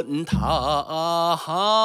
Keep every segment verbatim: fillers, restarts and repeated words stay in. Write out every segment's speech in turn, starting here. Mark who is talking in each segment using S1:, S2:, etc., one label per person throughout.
S1: 다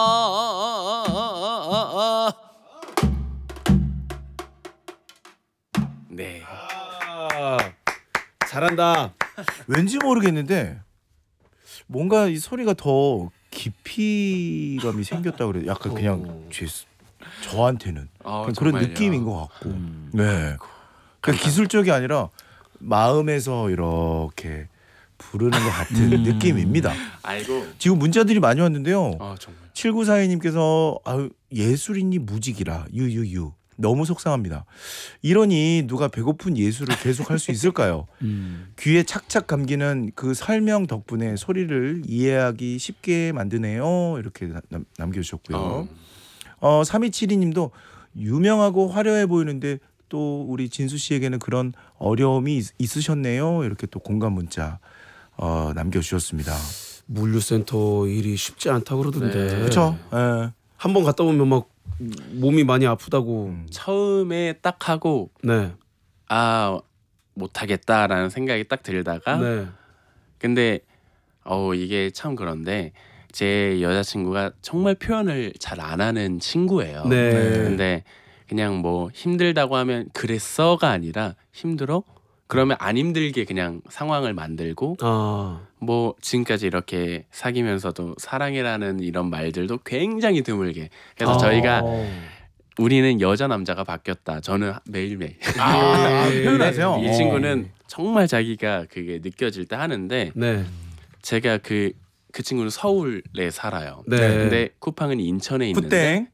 S1: 네.
S2: 아, 잘한다.
S3: 왠지 모르겠는데 뭔가 이 소리가 더 깊이감이 생겼다 그래. 약간 그냥 제, 저한테는
S1: 아,
S3: 그냥 그런
S1: 정말요?
S3: 느낌인 것 같고.
S1: 음.
S3: 네. 그러니까 기술적이 아니라 마음에서 이렇게 부르는 것 같은
S2: 음.
S3: 느낌입니다.
S1: 아이고.
S3: 지금 문자들이 많이 왔는데요.
S1: 아 정말.
S3: 칠구사이님께서 아유, 예술인이 무직이라 유유유 너무 속상합니다. 이러니 누가 배고픈 예술을 계속 할 수 있을까요?
S2: 음.
S3: 귀에 착착 감기는 그 설명 덕분에 소리를 이해하기 쉽게 만드네요. 이렇게 남, 남겨주셨고요.
S1: 어.
S3: 어, 삼이칠이님도 유명하고 화려해 보이는데 또 우리 진수 씨에게는 그런 어려움이 있, 있으셨네요. 이렇게 또 공감 문자 어, 남겨주셨습니다.
S2: 물류센터 일이 쉽지 않다 그러던데.
S1: 네.
S3: 그렇죠. 예.
S2: 한 번 갔다 오면 막 몸이 많이 아프다고.
S3: 음.
S1: 처음에 딱 하고
S2: 네.
S1: 아 못하겠다라는 생각이 딱 들다가
S2: 네.
S1: 근데 어 이게 참 그런데 제 여자친구가 정말 표현을 잘 안 하는 친구예요.
S2: 네.
S1: 근데 그냥 뭐 힘들다고 하면 그랬어가 아니라 힘들어? 그러면 안 힘들게 그냥 상황을 만들고
S2: 아.
S1: 뭐 지금까지 이렇게 사귀면서도 사랑해라는 이런 말들도 굉장히 드물게 그래서
S2: 아.
S1: 저희가 우리는 여자 남자가 바뀌었다. 저는 매일매일
S3: 아,
S2: 네.
S3: 표현하세요?
S1: 이
S3: 어.
S1: 친구는 정말 자기가 그게 느껴질 때 하는데
S2: 네.
S1: 제가 그 그 친구는 서울에 살아요.
S2: 네.
S1: 근데 쿠팡은 인천에 있는데
S3: 굿땡.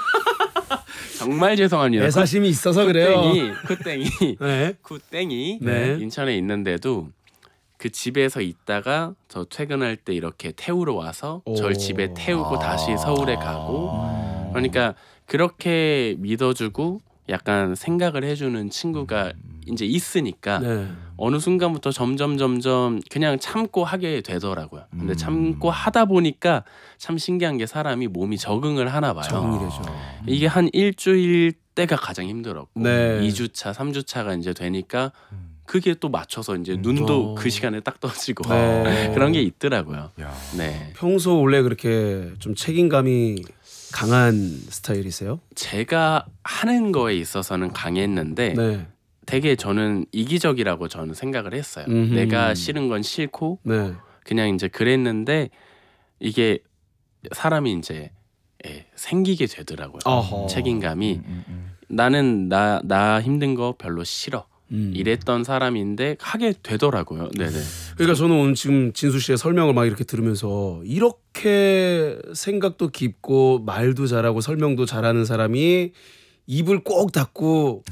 S1: 정말 죄송합니다.
S2: 애사심이 있어서 그래요.
S1: 쿠땡이 쿠땡이
S2: 네.
S1: 쿠땡이
S2: 네.
S1: 인천에 있는데도 그 집에서 있다가 저 퇴근할 때 이렇게 태우러 와서
S2: 오.
S1: 절 집에 태우고
S3: 아.
S1: 다시 서울에 가고 그러니까 그렇게 믿어주고 약간 생각을 해주는 친구가 이제 있으니까
S2: 네.
S1: 어느 순간부터 점점 점점 그냥 참고 하게 되더라고요. 근데
S3: 음.
S1: 참고 하다 보니까 참 신기한 게 사람이 몸이 적응을 하나 봐요.
S2: 적응이 되죠.
S1: 이게 한 일주일 때가 가장 힘들었고
S2: 네.
S1: 이 주차, 삼 주차가 이제 되니까 그게 또 맞춰서 이제
S3: 음.
S1: 눈도
S2: 어.
S1: 그 시간에 딱 떠지고
S2: 네.
S1: 그런 게 있더라고요.
S3: 야.
S1: 네.
S2: 평소 원래 그렇게 좀 책임감이 강한 스타일이세요?
S1: 제가 하는 거에 있어서는 강했는데
S2: 네.
S1: 되게 저는 이기적이라고 저는 생각을 했어요.
S2: 음흠.
S1: 내가 싫은 건 싫고
S2: 네.
S1: 그냥 이제 그랬는데 이게 사람이 이제 예, 생기게 되더라고요.
S2: 어허.
S1: 책임감이
S3: 음, 음.
S1: 나는 나 나 힘든 거 별로 싫어.
S2: 음.
S1: 이랬던 사람인데 하게 되더라고요. 네네.
S2: 그러니까 저는 오늘 지금 진수 씨의 설명을 막 이렇게 들으면서 이렇게 생각도 깊고 말도 잘하고 설명도 잘하는 사람이 입을 꼭 닫고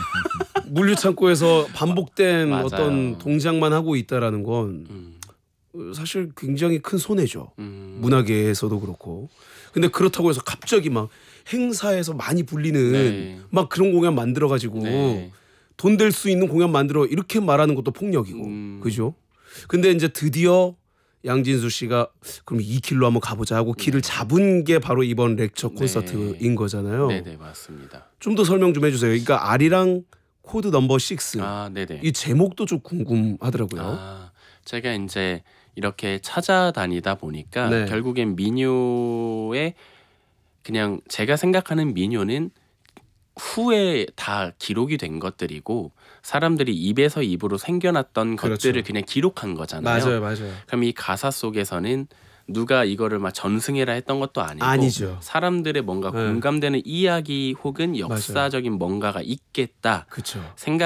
S2: 물류창고에서 반복된
S1: 맞아요.
S2: 어떤 동작만 하고 있다라는 건
S1: 음,
S2: 사실 굉장히 큰 손해죠.
S1: 음.
S2: 문화계에서도 그렇고. 근데 그렇다고 해서 갑자기 막 행사에서 많이 불리는
S1: 네.
S2: 막 그런 공연 만들어 가지고
S1: 네.
S2: 돈 될 수 있는 공연 만들어 이렇게 말하는 것도 폭력이고.
S1: 음.
S2: 그죠? 근데 이제 드디어 양진수 씨가 그럼 이 길로 한번 가보자 하고 길을 잡은 게 바로 이번 렉처
S1: 네.
S2: 콘서트인 거잖아요.
S1: 네네 맞습니다.
S2: 좀 더 설명 좀 해주세요. 그러니까 아리랑 코드 넘버 식스
S1: 아 네네.
S2: 이 제목도 좀 궁금하더라고요.
S1: 아, 제가 이제 이렇게 찾아다니다 보니까
S2: 네.
S1: 결국엔 민요의 그냥 제가 생각하는 민요는 후에 다 기록이 된 것들이고 사람들이 입에서 입으로 생겨났던
S2: 그렇죠.
S1: 것들을 그냥 기록한 거잖아요.
S2: 맞아요.
S1: 그럼 이 가사 속에서는 누가 이거를 막 전승해라 했던 것도 아니고
S2: 아니죠.
S1: 사람들의 뭔가
S2: 네.
S1: 공감되는 이야기 혹은 역사적인 뭔가가 있겠다
S2: 그렇죠.
S1: 생각